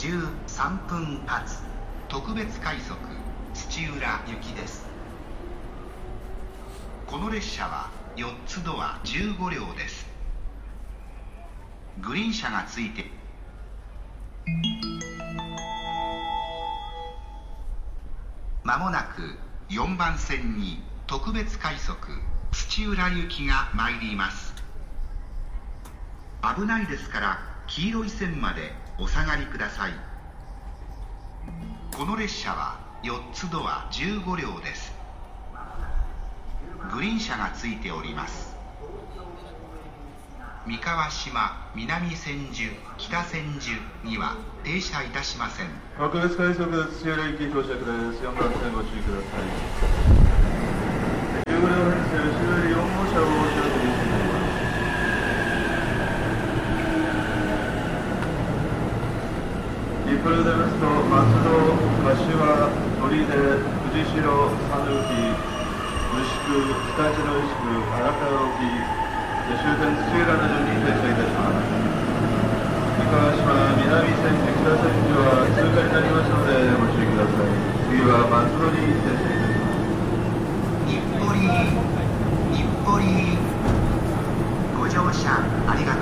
13分発特別快速土浦行きです。この列車は4つドア15両です。グリーン車がついてまもなく4番線に特別快速土浦行きが参ります。危ないですから黄色い線までお下がりください。この列車は4つドア15両です。グリーン車がついております。三河島、南千住、北千住には停車いたしません。 特別快速土浦行き到着です。4番線ご注意ください。15両編成後ろより4号車をお知らせにしています。一歩で出ますと松戸、柏、砦、藤代、讃岐、牛久、北千野牛久、荒川沖、終点土浦の順に停車いたします。三河島、南千住、北千住は通過になりますのでご注意ください。次は松戸に停車いたします。 日暮里、日暮里、ご乗車ありがとうございます。